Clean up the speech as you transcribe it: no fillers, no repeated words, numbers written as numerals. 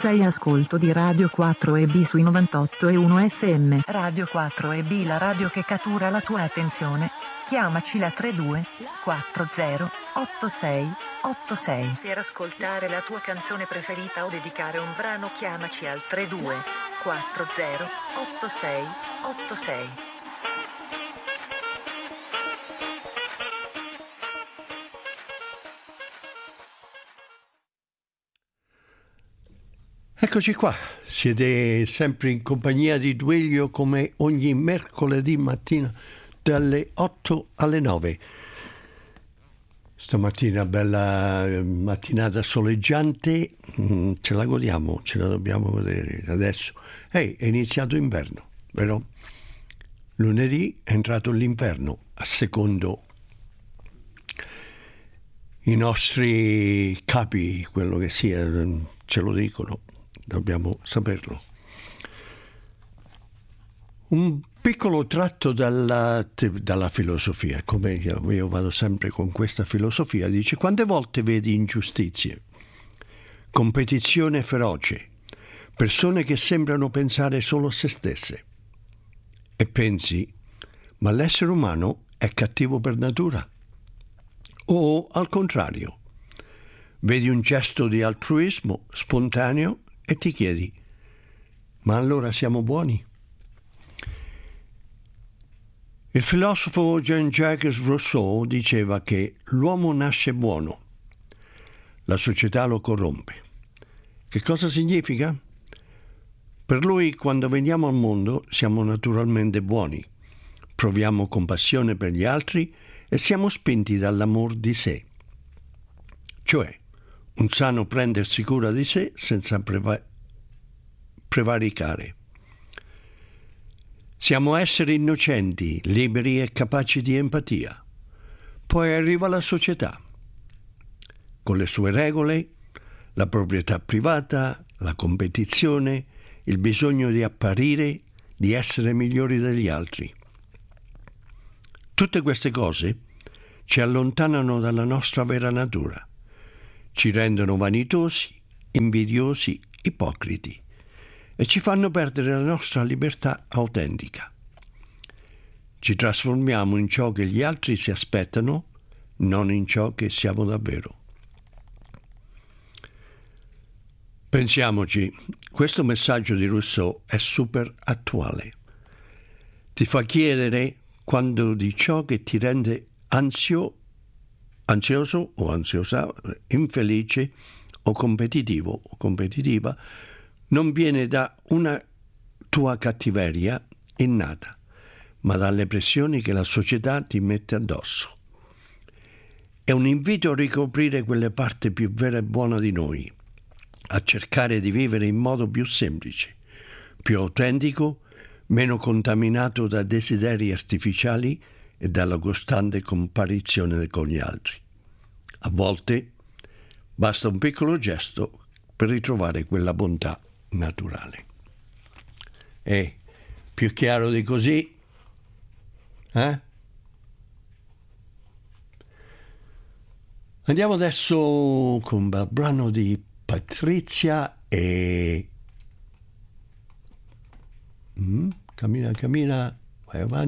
Sei ascolto di Radio 4EB sui 98.1 FM. Radio 4EB, la radio che cattura la tua attenzione. Chiamaci la 32 40 86 86 per ascoltare la tua canzone preferita o dedicare un brano. Chiamaci al 32 40 86 86. Eccoci qua, siete sempre in compagnia di Duilio come ogni mercoledì mattina dalle 8 alle 9. Stamattina bella mattinata soleggiante, ce la godiamo, ce la dobbiamo vedere adesso. È iniziato inverno, vero? Lunedì è entrato l'inverno, a secondo i nostri capi, quello che sia, ce lo dicono. Dobbiamo saperlo. Un piccolo tratto dalla filosofia, come io vado sempre con questa filosofia, dice: quante volte vedi ingiustizie, competizione feroce, persone che sembrano pensare solo a se stesse, e pensi, ma l'essere umano è cattivo per natura? O al contrario, vedi un gesto di altruismo spontaneo e ti chiedi, ma allora siamo buoni? Il filosofo Jean-Jacques Rousseau diceva che l'uomo nasce buono, la società lo corrompe. Che cosa significa? Per lui, quando veniamo al mondo, siamo naturalmente buoni, proviamo compassione per gli altri e siamo spinti dall'amor di sé. Cioè, un sano prendersi cura di sé senza prevaricare. Siamo esseri innocenti, liberi e capaci di empatia. Poi arriva la società, con le sue regole, la proprietà privata, la competizione, il bisogno di apparire, di essere migliori degli altri. Tutte queste cose ci allontanano dalla nostra vera natura. Ci rendono vanitosi, invidiosi, ipocriti e ci fanno perdere la nostra libertà autentica. Ci trasformiamo in ciò che gli altri si aspettano, non in ciò che siamo davvero. Pensiamoci, questo messaggio di Rousseau è super attuale. Ti fa chiedere quando di ciò che ti rende ansioso o ansiosa, infelice o competitivo o competitiva non viene da una tua cattiveria innata, ma dalle pressioni che la società ti mette addosso. È un invito a ricoprire quelle parti più vera e buona di noi, a cercare di vivere in modo più semplice, più autentico, meno contaminato da desideri artificiali e dalla costante comparizione con gli altri. A volte basta un piccolo gesto per ritrovare quella bontà naturale. E più chiaro di così, Andiamo adesso con un bel brano di Patrizia e cammina, vai avanti.